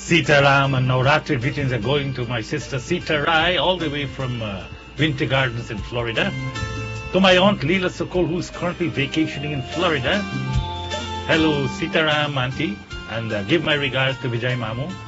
Sitaram and Navratri greetings are going to my sister Sita Rai, all the way from Winter Gardens in Florida. To my aunt Leela Sokol, who's currently vacationing in Florida. Hello, Sitaram auntie, and give my regards to Vijay Mamu.